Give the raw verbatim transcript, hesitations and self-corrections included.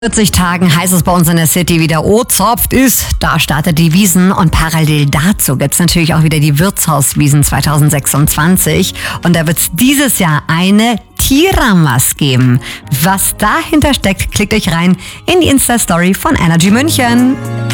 vierzig Tagen heißt es bei uns in der City wieder, oh, zopft ist. Da startet die Wiesn und parallel dazu gibt's natürlich auch wieder die Wirtshauswiesn zwanzig sechsundzwanzig. Und da wird's dieses Jahr eine Tiramas geben. Was dahinter steckt, klickt euch rein in die Insta-Story von Energy München.